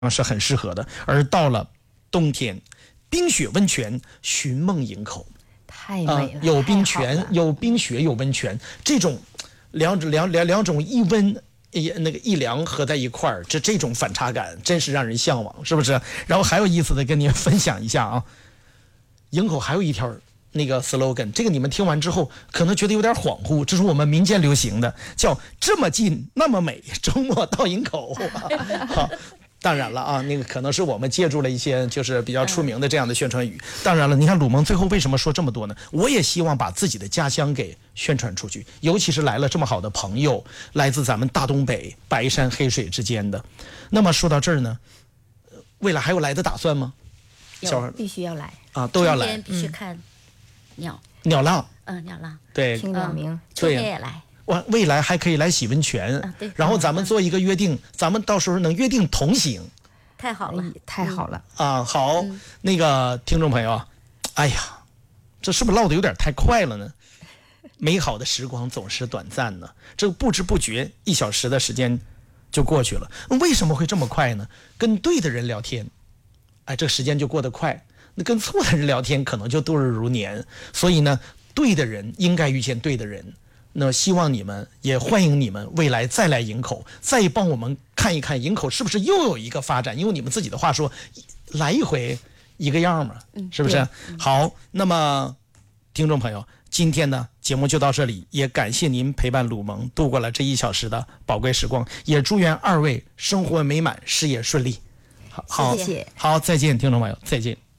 是很适合的。而到了冬天，冰雪温泉寻梦营口， 太美了， 有冰泉，有冰雪，有温泉，这种两种一温一凉合在一块儿，这种反差感真是让人向往，是不是？然后还有意思的跟你们分享一下啊，营口还有一条那个 slogan， 这个你们听完之后可能觉得有点恍惚，这是我们民间流行的，叫这么近那么美，周末到营口。好，当然了啊，那个可能是我们借助了一些就是比较出名的这样的宣传语。当然了，你看鲁蒙最后为什么说这么多呢？我也希望把自己的家乡给宣传出去，尤其是来了这么好的朋友，来自咱们大东北白山黑水之间的。那么说到这儿呢，未来还有来的打算吗？小孩必须要来啊，都要来。 春天必须看鸟浪， 鸟浪， 对， 听鸟鸣， 春天也来。 未来还可以来洗温泉， 对， 然后咱们做一个约定，咱们到时候能约定同行。 太好了， 太好了啊！好，那个听众朋友，哎呀，这是不是唠得有点太快了呢？美好的时光总是短暂的，这不知不觉1小时的时间就过去了。为什么会这么快呢？跟对的人聊天，哎，这时间就过得快；那跟错的人聊天，可能就度日如年。所以呢，对的人应该遇见对的人。那希望你们也欢迎你们未来再来营口，再帮我们看一看营口是不是又有一个发展。因为你们自己的话说，来一回一个样嘛，是不是？好，那么听众朋友，今天呢节目就到这里，也感谢您陪伴鲁蒙度过了这1小时的宝贵时光，也祝愿2位生活美满，事业顺利。好， 谢谢， 好，再见，听众朋友，再见。